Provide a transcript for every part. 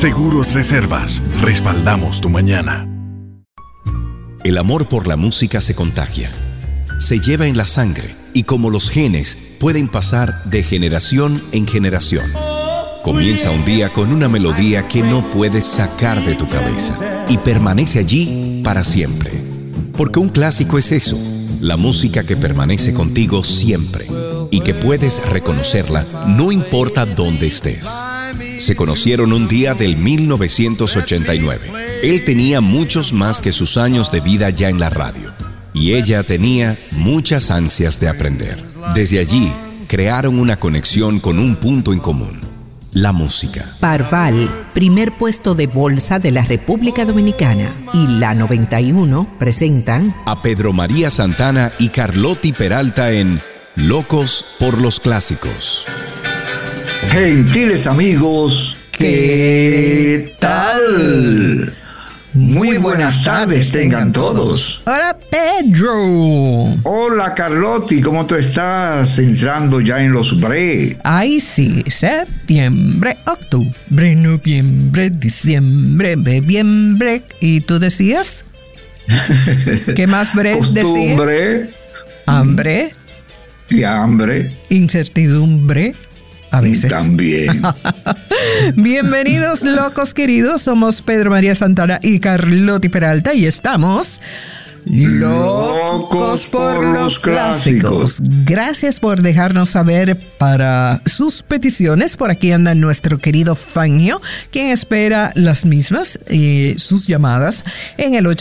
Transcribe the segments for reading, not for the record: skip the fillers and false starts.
Seguros Reservas, respaldamos tu mañana. El amor por la música se contagia, se lleva en la sangre y como los genes pueden pasar de generación en generación. Comienza un día con una melodía que no puedes sacar de tu cabeza y permanece allí para siempre. Porque un clásico es eso, la música que permanece contigo siempre y que puedes reconocerla no importa dónde estés. Se conocieron un día del 1989. Él tenía muchos más que sus años de vida ya en la radio y ella tenía muchas ansias de aprender. Desde allí, crearon una conexión con un punto en común: la música. Parval, primer puesto de bolsa de la República Dominicana, y la 91 presentan a Pedro María Santana y Carlotti Peralta en Locos por los Clásicos. Gentiles amigos, ¿qué tal? Muy buenas tardes tengan todos. ¡Hola, Pedro! Hola, Carlotti, ¿cómo tú estás? Entrando ya en los bre. Ay, sí, septiembre, octubre, noviembre, diciembre, noviembre. ¿Y tú decías? ¿Qué más bre decías? Costumbre. Hambre. Y hambre. Incertidumbre. A veces. También. Bienvenidos, locos queridos. Somos Pedro María Santana y Carlotti Peralta y estamos locos por los clásicos. Gracias por dejarnos saber para sus peticiones. Por aquí anda nuestro querido Fangio, quien espera las mismas, sus llamadas en el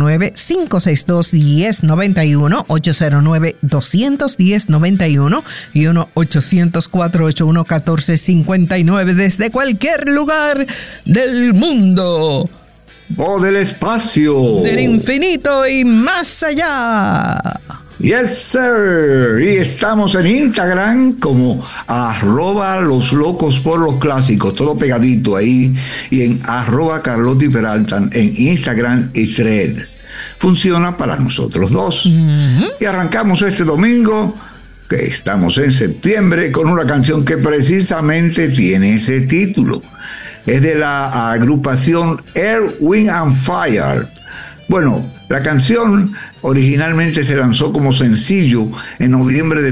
809-562-1091, 809-210-91 y 1-800-481-1459 desde cualquier lugar del mundo. O del espacio. Del infinito y más allá. Yes, sir. Y estamos en Instagram como @loslocos por los clásicos, todo pegadito ahí. Y en @Carlotti Peralta en Instagram y Thread. Funciona para nosotros dos. Y arrancamos este domingo, que estamos en septiembre, con una canción que precisamente tiene ese título. Es de la agrupación Earth, Wind and Fire. Bueno, la canción originalmente se lanzó como sencillo en noviembre de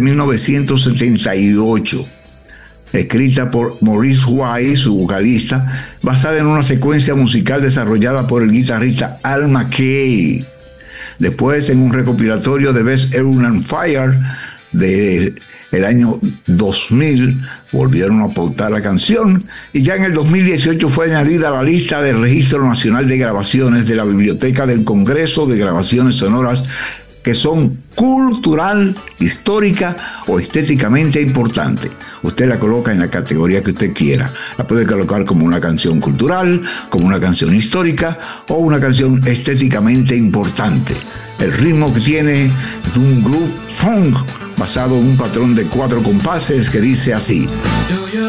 1978. Escrita por Maurice White, su vocalista, basada en una secuencia musical desarrollada por el guitarrista Al McKay. Después, en un recopilatorio de Best Earth, Wind and Fire de el año 2000, volvieron a aportar la canción y ya en el 2018 fue añadida a la lista del Registro Nacional de Grabaciones de la Biblioteca del Congreso de Grabaciones Sonoras que son cultural, histórica o estéticamente importante. Usted la coloca en la categoría que usted quiera. La puede colocar como una canción cultural, como una canción histórica o una canción estéticamente importante. El ritmo que tiene es un groove funk basado en un patrón de 4 compases que dice así.